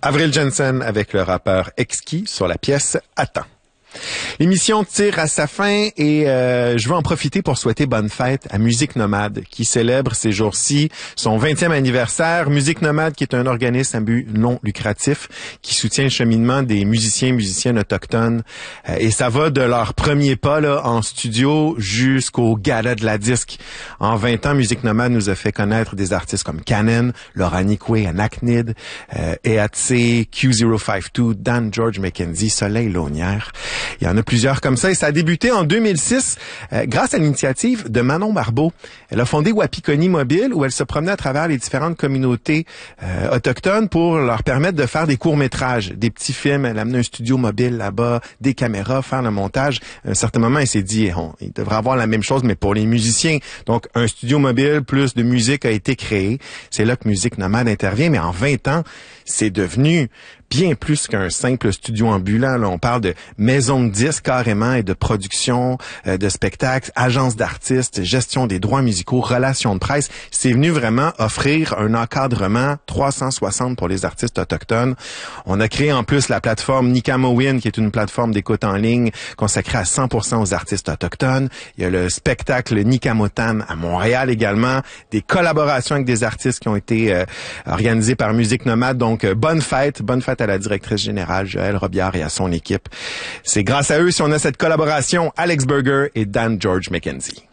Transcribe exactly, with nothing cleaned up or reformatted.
Avril Jensen avec le rappeur Exquis sur la pièce Attends. L'émission tire à sa fin et euh, je veux en profiter pour souhaiter bonne fête à Musique Nomade qui célèbre ces jours-ci son vingtième anniversaire. Musique Nomade qui est un organisme à but non lucratif qui soutient le cheminement des musiciens et musiciennes autochtones. Euh, et ça va de leur premier pas là, en studio jusqu'au gala de la disque. En vingt ans, Musique Nomade nous a fait connaître des artistes comme Canon, Laura Nikwe, Anaknid, euh, Eatse, Q zéro cinquante-deux, Dan George McKenzie, Soleil Launière. Il y en a plusieurs comme ça et ça a débuté en deux mille six euh, grâce à l'initiative de Manon Barbeau. Elle a fondé Wapikoni Mobile où elle se promenait à travers les différentes communautés euh, autochtones pour leur permettre de faire des courts-métrages, des petits films. Elle a amené un studio mobile là-bas, des caméras, faire le montage. À un certain moment, elle s'est dit, on, il devrait avoir la même chose mais pour les musiciens. Donc, un studio mobile plus de musique a été créé. C'est là que Musique Nomade intervient, mais en vingt ans, c'est devenu bien plus qu'un simple studio ambulant. Là, on parle de maison de disques carrément et de production, euh, de spectacles, agence d'artistes, gestion des droits musicaux, relations de presse. C'est venu vraiment offrir un encadrement trois cent soixante pour les artistes autochtones. On a créé en plus la plateforme Nikamowin, qui est une plateforme d'écoute en ligne consacrée à cent pour cent aux artistes autochtones. Il y a le spectacle Nikamotan à Montréal également, des collaborations avec des artistes qui ont été euh, organisées par Musique Nomade. Donc, euh, bonne fête, bonne fête à la directrice générale Joëlle Robillard et à son équipe. C'est grâce à eux si on a cette collaboration, Alex Berger et Dan George McKenzie.